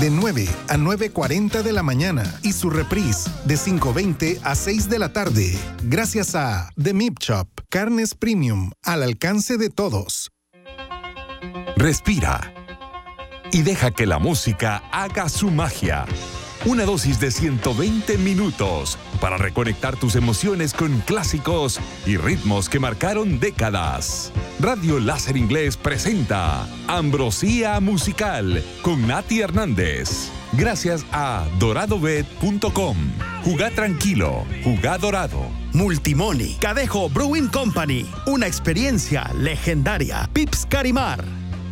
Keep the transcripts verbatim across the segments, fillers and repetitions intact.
de nueve a nueve cuarenta de la mañana y su reprise de cinco veinte a seis de la tarde. Gracias a The Meat Shop, carnes premium al alcance de todos. Respira y deja que la música haga su magia. Una dosis de ciento veinte minutos para reconectar tus emociones con clásicos y ritmos que marcaron décadas. Radio Láser Inglés presenta Ambrosía Musical con Nati Hernández. Gracias a dorado bet punto com. Jugá tranquilo, jugá dorado. Multimoni, Cadejo Brewing Company, una experiencia legendaria. Pips Carimar.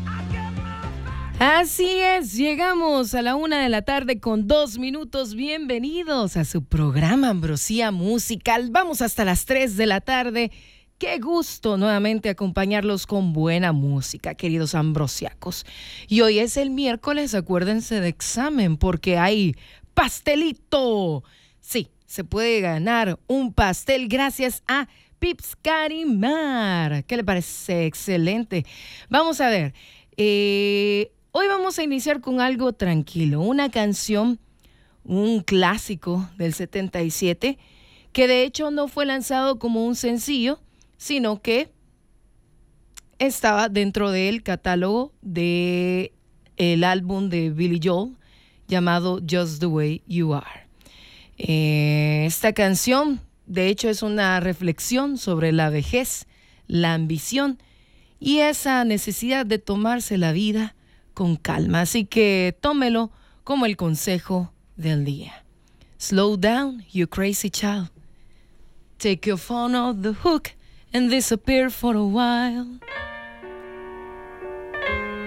Así es, llegamos a la una de la tarde con dos minutos. Bienvenidos a su programa Ambrosía Musical. Vamos hasta las tres de la tarde. Qué gusto nuevamente acompañarlos con buena música, queridos ambrosiacos. Y hoy es el miércoles, acuérdense de examen, porque hay pastelito. Sí, se puede ganar un pastel gracias a Pips Carimar. ¿Qué le parece? Excelente. Vamos a ver. Eh... Hoy vamos a iniciar con algo tranquilo, una canción, un clásico del setenta y siete, que de hecho no fue lanzado como un sencillo, sino que estaba dentro del catálogo del álbum de Billy Joel llamado Just the Way You Are. Eh, esta canción, de hecho, es una reflexión sobre la vejez, la ambición y esa necesidad de tomarse la vida con calma, así que tómelo como el consejo del día. Slow down, you crazy child. Take your phone off the hook and disappear for a while.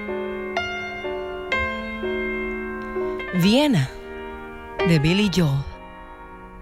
Viena, de Billy Joel.